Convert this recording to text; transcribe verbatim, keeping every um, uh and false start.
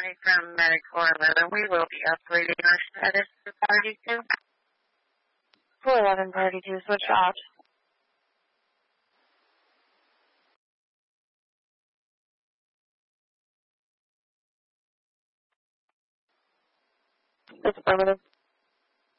calling from Medic four eleven. We will be upgrading our status to party two. four eleven party two, switch out. It's affirmative.